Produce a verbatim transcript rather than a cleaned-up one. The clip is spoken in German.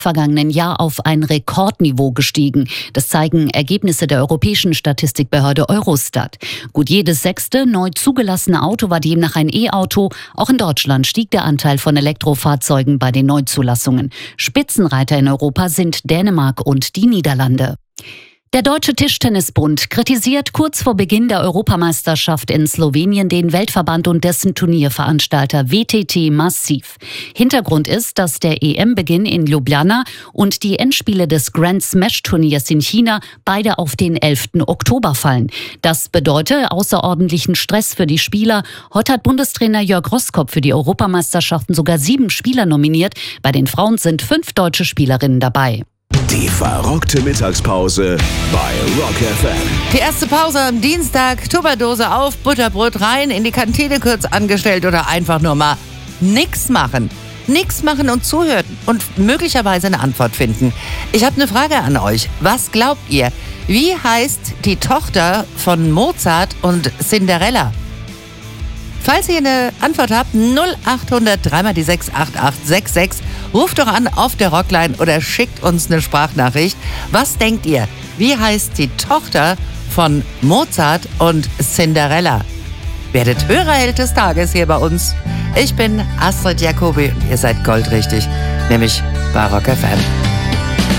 vergangenen Jahr auf ein Rekordniveau gestiegen. Das zeigen Ergebnisse der europäischen Statistikbehörde Eurostat. Gut jedes sechste neu zugelassene Auto war demnach ein E-Auto. Auch in Deutschland stieg der Anteil von Elektrofahrzeugen bei den Neuzulassungen. Spitzenreiter in Europa sind Dänemark und die Niederlande. Der Deutsche Tischtennisbund kritisiert kurz vor Beginn der Europameisterschaft in Slowenien den Weltverband und dessen Turnierveranstalter W T T massiv. Hintergrund ist, dass der E M-Beginn in Ljubljana und die Endspiele des Grand Smash-Turniers in China beide auf den elften Oktober fallen. Das bedeutet außerordentlichen Stress für die Spieler. Heute hat Bundestrainer Jörg Roßkopf für die Europameisterschaften sogar sieben Spieler nominiert. Bei den Frauen sind fünf deutsche Spielerinnen dabei. Die verrückte Mittagspause bei Rock F M. Die erste Pause am Dienstag, Tupperdose auf, Butterbrot rein, in die Kantine kurz angestellt oder einfach nur mal nix machen. Nix machen und zuhören und möglicherweise eine Antwort finden. Ich habe eine Frage an euch. Was glaubt ihr? Wie heißt die Tochter von Mozart und Cinderella? Falls ihr eine Antwort habt, null acht hundert drei mal die sechs acht acht sechs sechs. Ruft doch an auf der Rockline oder schickt uns eine Sprachnachricht. Was denkt ihr? Wie heißt die Tochter von Mozart und Cinderella? Werdet Hörerheld des Tages hier bei uns. Ich bin Astrid Jacobi und ihr seid goldrichtig, nämlich bei Rock F M.